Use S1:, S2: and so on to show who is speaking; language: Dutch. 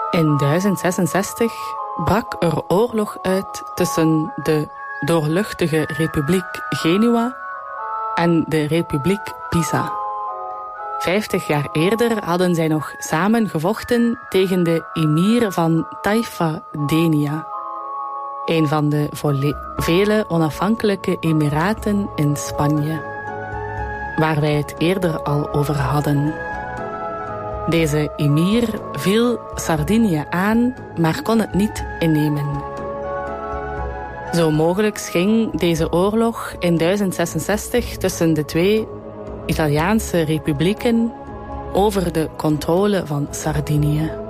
S1: In 1066 brak er oorlog uit tussen de doorluchtige Republiek Genua en de Republiek Pisa. 50 jaar eerder hadden zij nog samen gevochten tegen de emir van Taifa Denia, een van de vele onafhankelijke emiraten in Spanje, waar wij het eerder al over hadden. Deze emir viel Sardinië aan, maar kon het niet innemen. Zo mogelijk ging deze oorlog in 1066 tussen de twee Italiaanse republieken over de controle van Sardinië.